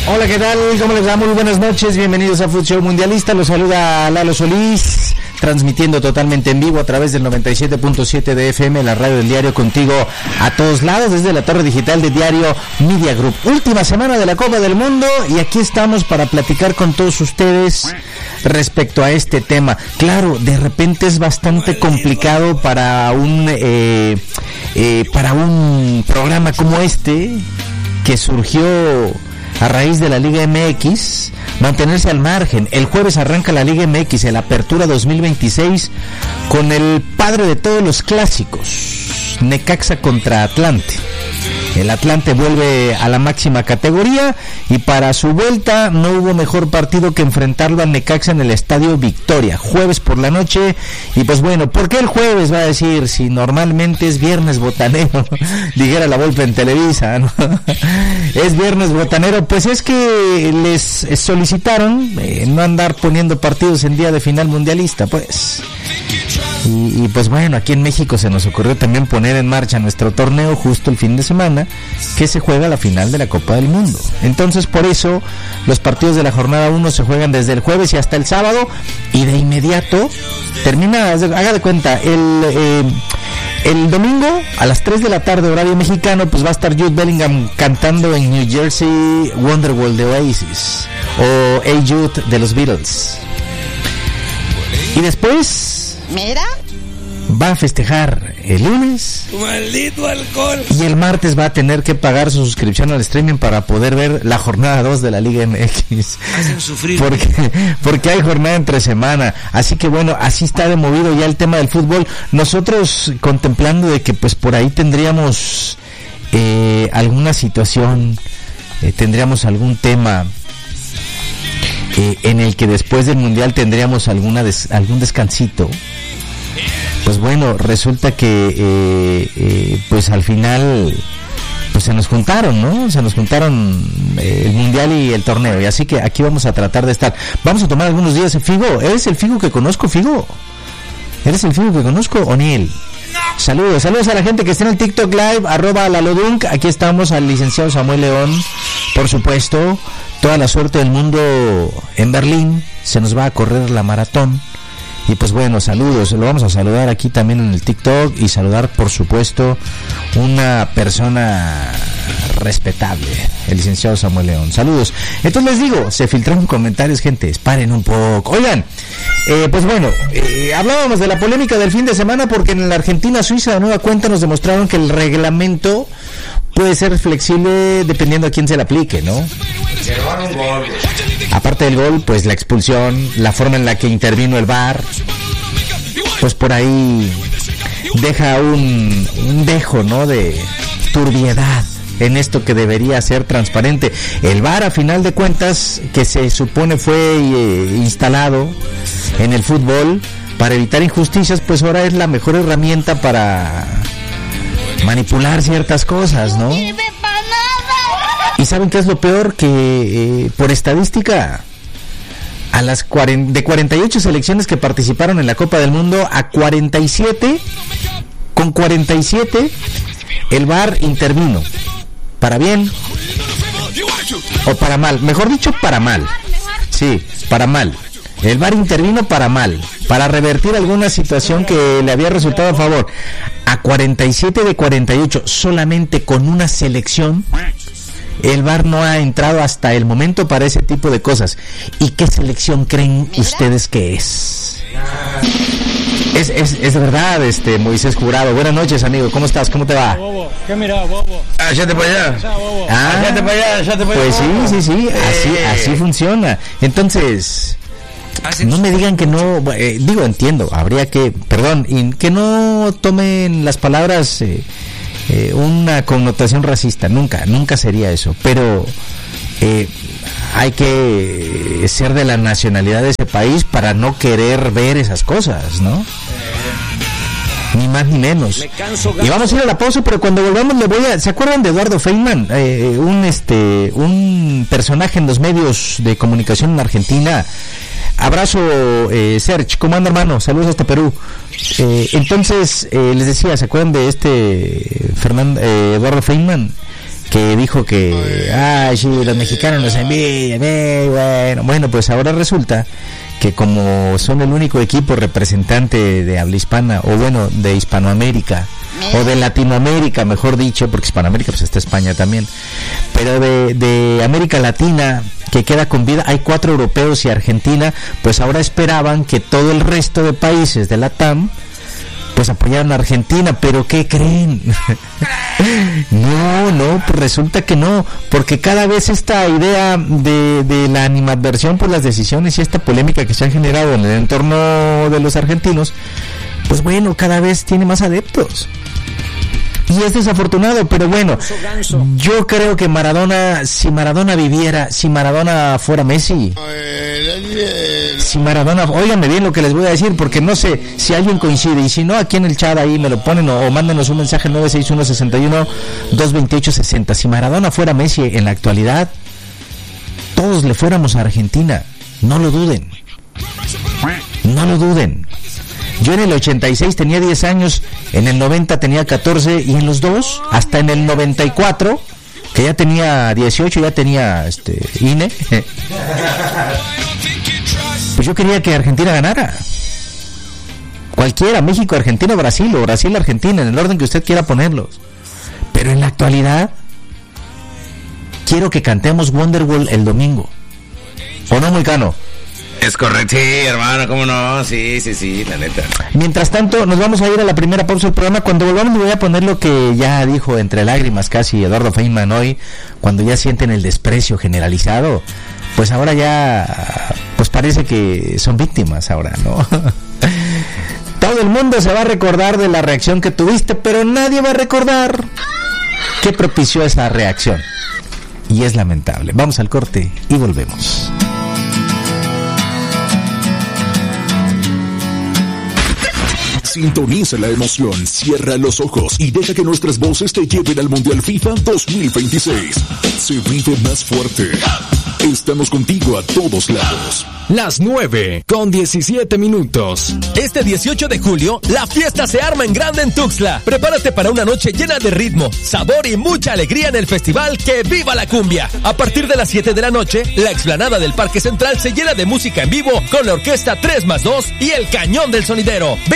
Hola, ¿qué tal? ¿Cómo les va? Muy buenas noches, bienvenidos a Food Show Mundialista. Los saluda Lalo Solís, transmitiendo totalmente en vivo a través del 97.7 de FM, la radio del diario, contigo a todos lados desde la torre digital de Diario Media Group. Última semana de la Copa del Mundo y aquí estamos para platicar con todos ustedes respecto a este tema. Claro, de repente es bastante complicado para un programa como este, que surgió a raíz de la Liga MX, mantenerse al margen. El jueves arranca la Liga MX, el Apertura 2026, con el padre de todos los clásicos, Necaxa contra Atlante. El Atlante vuelve a la máxima categoría y para su vuelta no hubo mejor partido que enfrentarlo al Necaxa en el Estadio Victoria, jueves por la noche. Y pues bueno, ¿por qué el jueves? Va a decir, si normalmente es viernes botanero, dijera la Volpe en Televisa, ¿no? Es viernes botanero, pues es que les solicitaron no andar poniendo partidos en día de final mundialista, pues. Y pues bueno, aquí en México se nos ocurrió también poner en marcha nuestro torneo justo el fin de semana, que se juega la final de la Copa del Mundo. Entonces, por eso, los partidos de la jornada 1 se juegan desde el jueves y hasta el sábado, y de inmediato termina, haga de cuenta, el domingo a las 3 de la tarde, horario mexicano, pues va a estar Jude Bellingham cantando en New Jersey Wonderwall de Oasis, o Hey Jude de los Beatles. Y después, mira, va a festejar el lunes. ¡Maldito alcohol! Y el martes va a tener que pagar su suscripción al streaming para poder ver la jornada 2 de la Liga MX. Hacen sufrir. Porque hay jornada entre semana. Así que bueno, así está de movido ya el tema del fútbol. Nosotros contemplando de que pues por ahí tendríamos alguna situación, tendríamos algún tema en el que después del Mundial tendríamos algún descansito. Pues bueno, resulta que pues al final pues se nos juntaron, ¿no? Se nos juntaron el Mundial y el torneo, y así que aquí vamos a tratar de estar. Vamos a tomar algunos días. Figo, ¿eres el Figo que conozco, Figo? ¿Eres el Figo que conozco, O'Neill? Saludos a la gente que está en el TikTok Live, @lalodunk. Aquí estamos, al licenciado Samuel León, por supuesto. Toda la suerte del mundo en Berlín. Se nos va a correr la maratón. Y pues bueno, saludos, lo vamos a saludar aquí también en el TikTok, y saludar por supuesto una persona respetable, el licenciado Samuel León. Saludos. Entonces les digo, se filtraron comentarios, gente, paren un poco. Oigan, pues bueno, hablábamos de la polémica del fin de semana, porque en la Argentina-Suiza de nueva cuenta nos demostraron que el reglamento puede ser flexible dependiendo a quién se le aplique, ¿no? Aparte del gol, pues la expulsión, la forma en la que intervino el VAR, pues por ahí deja un dejo, ¿no?, de turbiedad en esto que debería ser transparente. El VAR, a final de cuentas, que se supone fue instalado en el fútbol para evitar injusticias, pues ahora es la mejor herramienta para manipular ciertas cosas, ¿no? ¿Y saben qué es lo peor? Que por estadística, a las de 48 selecciones que participaron en la Copa del Mundo, a 47, con 47, el VAR intervino. ¿Para bien o para mal? Mejor dicho, para mal. Sí, para mal. El VAR intervino para mal, para revertir alguna situación que le había resultado a favor. A 47 de 48, solamente con una selección, el VAR no ha entrado hasta el momento para ese tipo de cosas. ¿Y qué selección creen ustedes que es? Es verdad, Moisés Jurado. Buenas noches, amigo. ¿Cómo estás? ¿Cómo te va? Bobo, ¿qué mira, bobo? Allá para allá. Allá para allá. Pues sí. Así funciona. Entonces, no me digan que no, entiendo, habría que, que no tomen las palabras una connotación racista, nunca sería eso, pero hay que ser de la nacionalidad de ese país para no querer ver esas cosas, ¿no? Ni más ni menos. Y vamos a ir a la pausa, pero cuando volvamos ¿se acuerdan de Eduardo Feynman? Un personaje en los medios de comunicación en Argentina. Abrazo, Serge, ¿cómo anda, hermano? Saludos hasta Perú. Entonces, les decía, ¿se acuerdan de Eduardo Feynman? que dijo que, sí, los mexicanos nos envidian, bueno, pues ahora resulta que como son el único equipo representante de habla hispana, o bueno, de Hispanoamérica, o de Latinoamérica, mejor dicho, porque Hispanoamérica pues está España también, pero de América Latina, que queda con vida, hay 4 europeos y Argentina, pues ahora esperaban que todo el resto de países de la TAM pues apoyaron a Argentina, pero ¿qué creen? No, pues resulta que no, porque cada vez esta idea de la animadversión por las decisiones y esta polémica que se ha generado en el entorno de los argentinos, pues bueno, cada vez tiene más adeptos. Y es desafortunado, pero bueno, yo creo que Maradona, si Maradona viviera, si Maradona fuera Messi, si Maradona, óiganme bien lo que les voy a decir, porque no sé si alguien coincide, y si no, aquí en el chat ahí me lo ponen, o mándenos un mensaje 961-61-228-60. Si Maradona fuera Messi en la actualidad, todos le fuéramos a Argentina, no lo duden. Yo en el 86 tenía 10 años, en el 90 tenía 14, y en los dos, hasta en el 94, que ya tenía 18, ya tenía INE, pues yo quería que Argentina ganara. Cualquiera, México, Argentina, Brasil, o Brasil, Argentina, en el orden que usted quiera ponerlos. Pero en la actualidad, quiero que cantemos Wonderwall el domingo. ¿O no, Moicano? Es correcto, sí, hermano, cómo no, sí, la neta. Mientras tanto, nos vamos a ir a la primera pausa del programa. Cuando volvamos me voy a poner lo que ya dijo entre lágrimas casi Eduardo Feynman hoy, cuando ya sienten el desprecio generalizado. Pues ahora ya, pues parece que son víctimas ahora, ¿no? Todo el mundo se va a recordar de la reacción que tuviste, pero nadie va a recordar qué propició esa reacción. Y es lamentable. Vamos al corte y volvemos. Sintoniza la emoción, cierra los ojos y deja que nuestras voces te lleven al Mundial FIFA 2026. Se vive más fuerte. Estamos contigo a todos lados. Las 9:17. Este 18 de julio, la fiesta se arma en grande en Tuxtla. Prepárate para una noche llena de ritmo, sabor y mucha alegría en el festival Que Viva la Cumbia. A partir de las 7 de la noche, la explanada del Parque Central se llena de música en vivo con la orquesta 3+2 y el Cañón del Sonidero.